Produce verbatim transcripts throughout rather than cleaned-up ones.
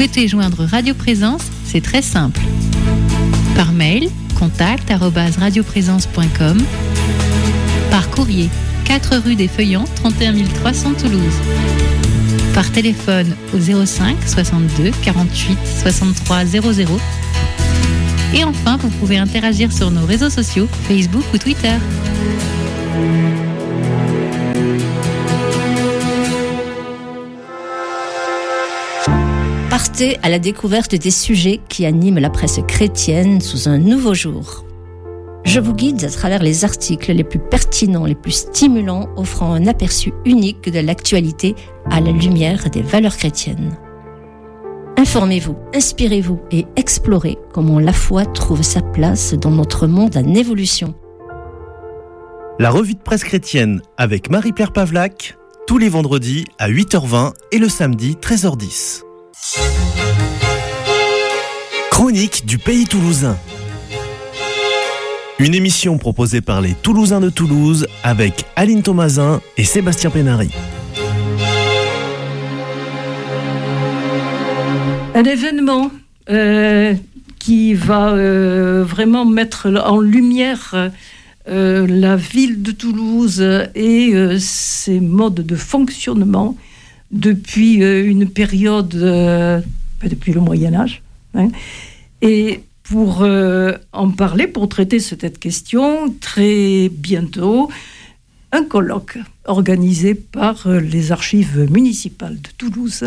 souhaitez joindre Radio Présence, c'est très simple. Par mail, contact arobase radioprésence point com. Par courrier, quatre rue des Feuillants, trente et un mille trois cents Toulouse. Par téléphone au zéro cinq soixante-deux quarante-huit soixante-trois zéro zéro. Et enfin, vous pouvez interagir sur nos réseaux sociaux, Facebook ou Twitter. Partez à la découverte des sujets qui animent la presse chrétienne sous un nouveau jour. Je vous guide à travers les articles les plus pertinents, les plus stimulants, offrant un aperçu unique de l'actualité à la lumière des valeurs chrétiennes. Informez-vous, inspirez-vous et explorez comment la foi trouve sa place dans notre monde en évolution. La revue de presse chrétienne avec Marie-Pierre Pavlac, tous les vendredis à huit heures vingt et le samedi treize heures dix. Chronique du Pays Toulousain. Une émission proposée par les Toulousains de Toulouse avec Aline Thomasin et Sébastien Pénary. Un événement euh, qui va euh, vraiment mettre en lumière euh, la ville de Toulouse et euh, ses modes de fonctionnement depuis euh, une période, euh, depuis le Moyen-Âge. Hein. Et pour euh, en parler, pour traiter cette question, très bientôt, un colloque organisé par euh, les archives municipales de Toulouse,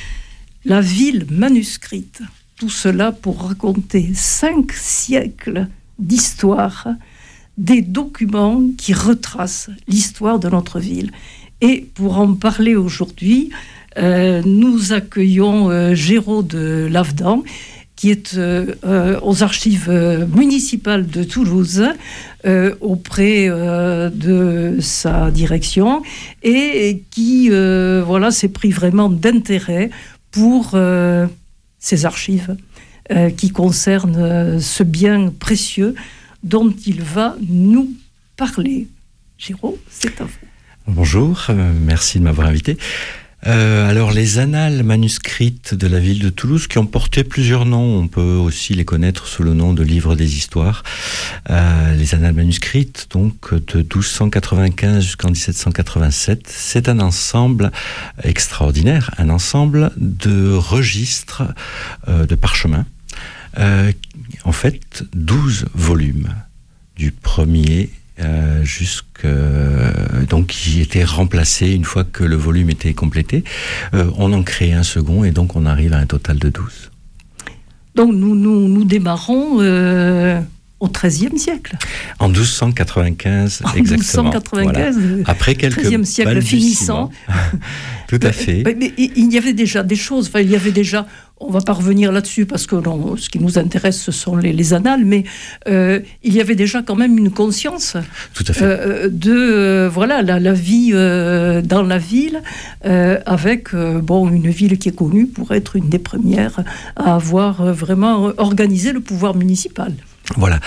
la ville manuscrite. Tout cela pour raconter cinq siècles d'histoire, des documents qui retracent l'histoire de notre ville. Et pour en parler aujourd'hui, euh, nous accueillons euh, Géraud de Lavedan, qui est euh, euh, aux archives municipales de Toulouse, euh, auprès euh, de sa direction, et, et qui euh, voilà, s'est pris vraiment d'intérêt pour euh, ces archives euh, qui concernent euh, ce bien précieux dont il va nous parler. Géraud, c'est à vous. Bonjour, euh, merci de m'avoir invité. Euh, alors, les annales manuscrites de la ville de Toulouse, qui ont porté plusieurs noms, on peut aussi les connaître sous le nom de livres des histoires. Euh, les annales manuscrites, donc de douze cent quatre-vingt-quinze jusqu'en dix-sept cent quatre-vingt-sept, c'est un ensemble extraordinaire, un ensemble de registres euh, de parchemins. Euh, en fait, douze volumes, du premier Euh, jusque donc qui était remplacé une fois que le volume était complété. Euh, on en crée un second et donc on arrive à un total de douze. Donc nous nous, nous démarrons euh, au treizième siècle. En douze cent quatre-vingt-quinze, en exactement. douze cent quatre-vingt-quinze, voilà. Après quelques treizième siècle finissant. Tout à fait. Mais, mais, mais il y avait déjà des choses. Enfin, il y avait déjà. On ne va pas revenir là-dessus parce que non, ce qui nous intéresse, ce sont les, les annales, mais euh, il y avait déjà quand même une conscience Tout à fait. Euh, de euh, voilà, la, la vie euh, dans la ville, euh, avec euh, bon, une ville qui est connue pour être une des premières à avoir euh, vraiment organisé le pouvoir municipal. Voilà.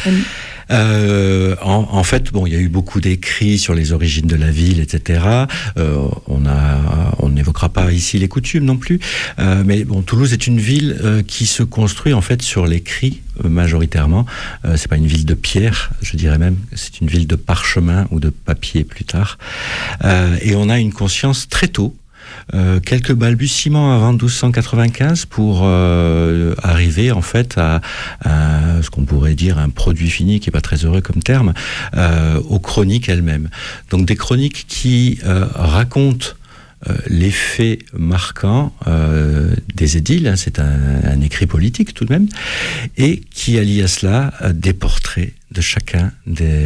Euh, en, en fait, bon, il y a eu beaucoup d'écrits sur les origines de la ville, et cetera. Euh, on a, on n'évoquera pas ici les coutumes non plus. Euh, mais bon, Toulouse est une ville euh, qui se construit en fait sur l'écrit euh, majoritairement. Euh, c'est pas une ville de pierre, je dirais même. C'est une ville de parchemin ou de papier plus tard. Euh, et on a une conscience très tôt. Euh, quelques balbutiements avant douze cent quatre-vingt-quinze pour euh, arriver en fait à, à ce qu'on pourrait dire un produit fini qui est pas très heureux comme terme, euh, aux chroniques elles-mêmes. Donc des chroniques qui euh, racontent euh, les faits marquants euh, des édiles, hein, c'est un, un écrit politique tout de même, et qui allie à cela euh, des portraits de chacun des,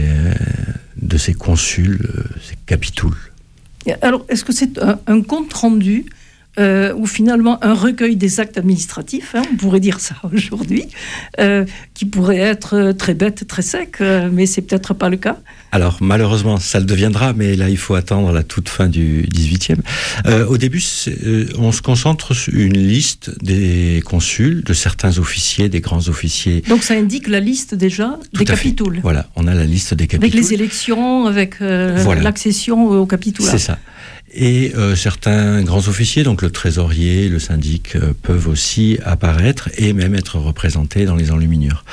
de ces consuls, euh, ces capitouls. Alors, est-ce que c'est un, un compte-rendu euh, ou finalement un recueil des actes administratifs, hein, on pourrait dire ça aujourd'hui, euh, qui pourrait être très bête, très sec, euh, mais c'est peut-être pas le cas. Alors, malheureusement, ça le deviendra, mais là, il faut attendre la toute fin du dix-huitième. Euh, au début, euh, on se concentre sur une liste des consuls, de certains officiers, des grands officiers. Donc, ça indique la liste déjà Tout des capitouls. Voilà, on a la liste des capitouls. Avec les élections, avec euh, voilà. l'accession au capitoulat. C'est ça. Et euh, certains grands officiers, donc le trésorier, le syndic, euh, peuvent aussi apparaître et même être représentés dans les enluminures.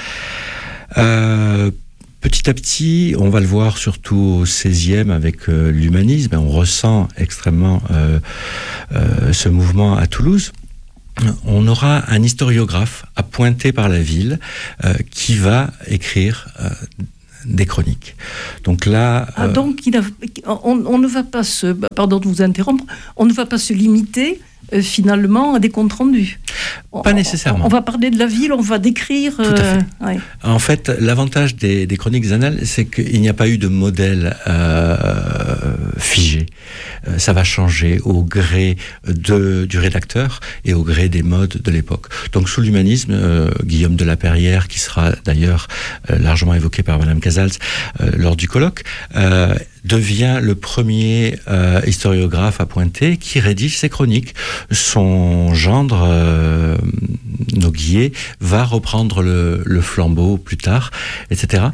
Euh, Petit à petit, on va le voir surtout au seizième avec euh, l'humanisme, on ressent extrêmement euh, euh, ce mouvement à Toulouse. On aura un historiographe appointé par la ville euh, qui va écrire euh, des chroniques. Donc là, ah, euh, donc il a, on, on ne va pas se, pardon de vous interrompre, on ne va pas se limiter euh, finalement à des comptes rendus. Pas nécessairement. On, on va parler de la ville, on va décrire. Tout à fait. Euh, ouais. En fait, l'avantage des, des chroniques annales, c'est qu'il n'y a pas eu de modèle euh, figé. Euh, ça va changer au gré de, du rédacteur et au gré des modes de l'époque. Donc, sous l'humanisme, euh, Guillaume de la Perrière, qui sera d'ailleurs euh, largement évoqué par Madame Casals euh, lors du colloque, euh, devient le premier euh, historiographe appointé qui rédige ses chroniques. Son gendre, euh, Noguier, va reprendre le, le flambeau plus tard, et cetera.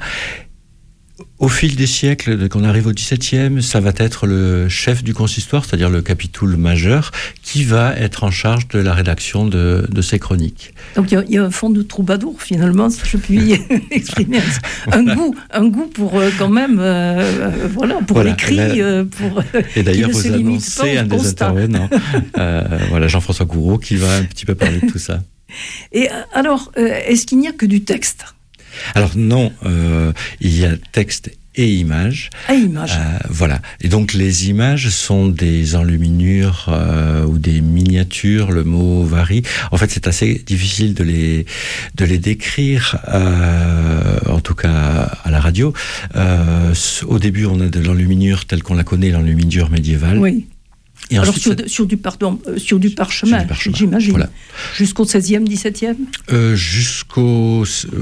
Au fil des siècles, quand on arrive au dix-septième, ça va être le chef du consistoire, c'est-à-dire le capitoul majeur, qui va être en charge de la rédaction de, de ces chroniques. Donc il y, y a un fond de troubadour finalement, si je puis exprimer un goût, un goût pour euh, quand même, euh, voilà, pour voilà, l'écrit, là, euh, pour. Et d'ailleurs, vous annoncez un des constat. intervenants, euh, voilà, Jean-François Gouraud, qui va un petit peu parler de tout ça. Et alors, euh, est-ce qu'il n'y a que du texte ? Alors non, euh, il y a texte et images. Ah, images. Euh, voilà. Et donc les images sont des enluminures euh, ou des miniatures, le mot varie. En fait, c'est assez difficile de les de les décrire, euh, en tout cas à la radio. Euh, au début, on a de l'enluminure telle qu'on la connaît, l'enluminure médiévale. Oui. Et alors ensuite, sur, ça... de, sur, du, pardon, euh, sur du parchemin, sur du parchemin, j'imagine. Voilà. Jusqu'au seizième, dix-septième euh, Jusqu'au... Euh,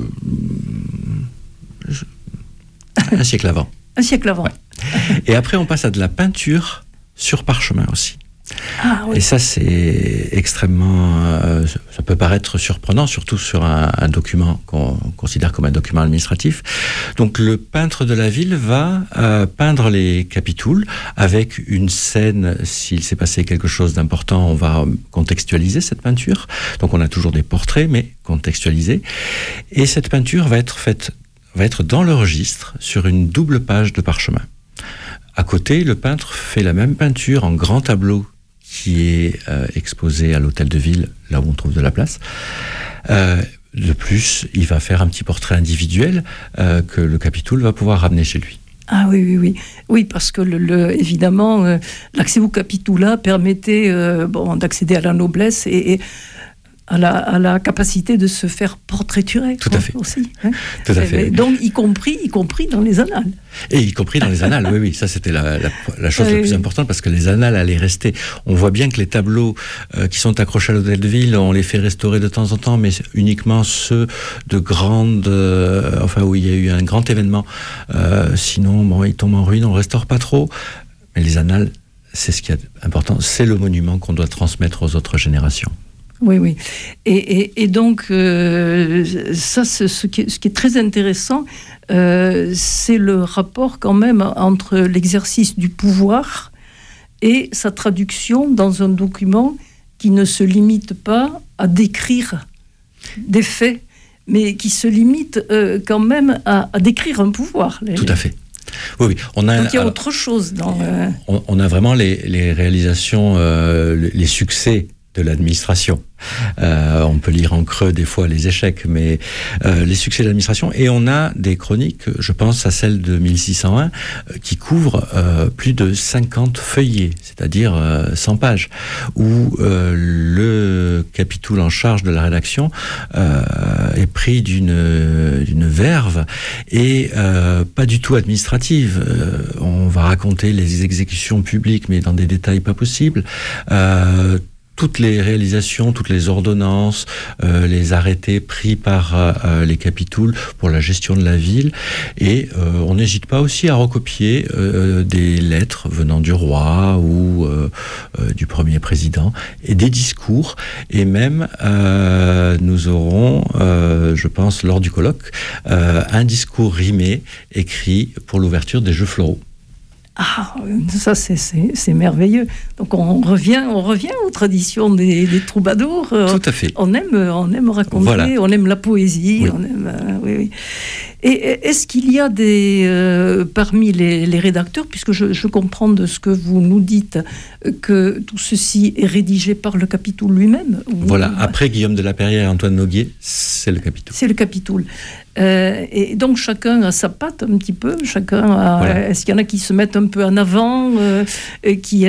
un siècle avant. Un siècle avant. Ouais. Et après, on passe à de la peinture sur parchemin aussi. Ah, oui. Et ça, c'est extrêmement... Euh, ça peut paraître surprenant, surtout sur un, un document qu'on considère comme un document administratif. Donc, le peintre de la ville va euh, peindre les capitouls avec une scène. S'il s'est passé quelque chose d'important, on va contextualiser cette peinture. Donc, on a toujours des portraits, mais contextualisés. Et cette peinture va être faite, va être dans le registre sur une double page de parchemin. À côté, le peintre fait la même peinture en grand tableau qui est euh, exposé à l'hôtel de ville, là où on trouve de la place. Euh, de plus, il va faire un petit portrait individuel euh, que le capitoul va pouvoir ramener chez lui. Ah oui, oui, oui. Oui, parce que, le, le, évidemment, euh, l'accès au capitoula permettait euh, bon, d'accéder à la noblesse et... et À la, à la capacité de se faire portraiturer. Tout à fait. Aussi, hein. Tout à fait. Donc, y compris, y compris dans les annales. Et y compris dans les annales, oui, oui. Ça, c'était la, la, la chose oui, la plus oui. importante parce que les annales allaient rester. On voit bien que les tableaux euh, qui sont accrochés à l'hôtel de ville, on les fait restaurer de temps en temps, mais uniquement ceux de grandes, euh, enfin, où il y a eu un grand événement. Euh, sinon, bon, ils tombent en ruine, on ne restaure pas trop. Mais les annales, c'est ce qui est important. C'est le monument qu'on doit transmettre aux autres générations. Oui, oui. Et, et, et donc, euh, ça, c'est ce, qui est, ce qui est très intéressant, euh, c'est le rapport quand même entre l'exercice du pouvoir et sa traduction dans un document qui ne se limite pas à décrire des faits, mais qui se limite euh, quand même à, à décrire un pouvoir. Tout à fait. Oui, oui. On a, donc il y a alors, autre chose dans... Euh... On, on a vraiment les, les réalisations, euh, les succès de l'administration. Euh, on peut lire en creux des fois les échecs, mais euh, les succès de l'administration. Et on a des chroniques, je pense à celle de mille six cent un, euh, qui couvre euh, plus de cinquante feuillets, c'est-à-dire euh, cent pages, où euh, le capitoul en charge de la rédaction euh, est pris d'une d'une verve et euh, pas du tout administrative. Euh, on va raconter les exécutions publiques, mais dans des détails pas possibles. Euh, toutes les réalisations, toutes les ordonnances, euh, les arrêtés pris par euh, les capitouls pour la gestion de la ville. Et euh, on n'hésite pas aussi à recopier euh, des lettres venant du roi ou euh, euh, du premier président et des discours. Et même, euh, nous aurons, euh, je pense, lors du colloque, euh, un discours rimé écrit pour l'ouverture des Jeux Floraux. Ah, ça c'est, c'est, c'est merveilleux. Donc on revient, on revient aux traditions des, des troubadours. Tout à fait. On aime, on aime raconter, voilà. On aime la poésie. Oui. On aime, euh, oui, oui. Et est-ce qu'il y a des, euh, parmi les, les rédacteurs, puisque je, je comprends de ce que vous nous dites, que tout ceci est rédigé par le Capitoul lui-même? Voilà, ou... après Guillaume de la Perrière et Antoine Noguier, c'est le Capitoul. C'est le Capitoul. Euh, et donc chacun a sa patte un petit peu, chacun a, voilà. Est-ce qu'il y en a qui se mettent un peu en avant, euh, et qui